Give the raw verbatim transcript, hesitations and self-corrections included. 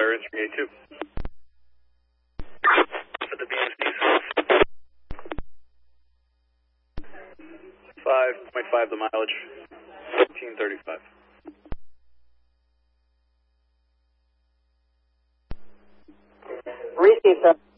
fire entering A two. For the B M C south. five point five the mileage. fifteen thirty-five. Receive, sir.